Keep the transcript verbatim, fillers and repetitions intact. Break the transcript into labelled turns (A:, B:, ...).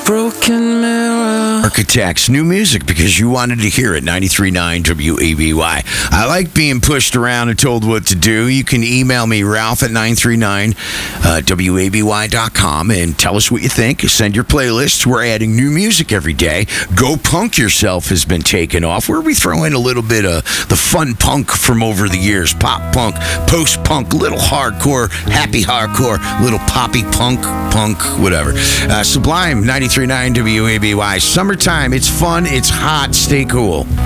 A: broken mirror.
B: Architects, new music because you wanted to hear it. ninety-three point nine W A B Y. I like being pushed around and told what to do. You can email me, Ralph at nine three nine W A B Y dot com, and tell us what you think. Send your playlists. We're adding new music every day. Go Punk Yourself has been taken off, where we throw in a little bit of the fun punk from over the years. Pop punk, post-punk, little hardcore, happy hardcore, little poppy punk, punk, whatever. Uh, Sublime, ninety-three point nine W A B Y. Summertime. It's fun. It's hot. Stay cool.